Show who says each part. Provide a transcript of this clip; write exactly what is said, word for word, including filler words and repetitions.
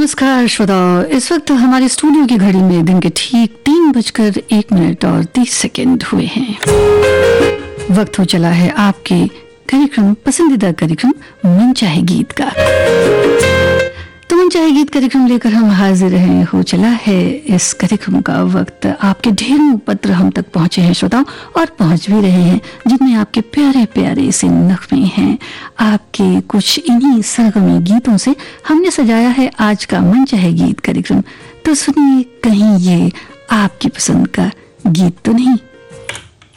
Speaker 1: नमस्कार श्रोताओ, इस वक्त हमारे स्टूडियो की घड़ी में दिन के ठीक तीन बजकर एक मिनट और तीस सेकेंड हुए हैं। वक्त हो चला है आपके कार्यक्रम, पसंदीदा कार्यक्रम मन चाहे गीत का। तो मन चाहे गीत कार्यक्रम लेकर हम हाजिर हैं। हो चला है इस कार्यक्रम का वक्त। आपके ढेरों पत्र हम तक पहुंचे हैं श्रोताओं, और पहुंच भी रहे हैं, जिनमें आपके प्यारे प्यारे से नगमे हैं। आपके कुछ इन्हीं सरगमी गीतों से हमने सजाया है आज का मन चाहे गीत कार्यक्रम। तो सुनिए, कहीं ये आपकी पसंद का गीत तो नहीं।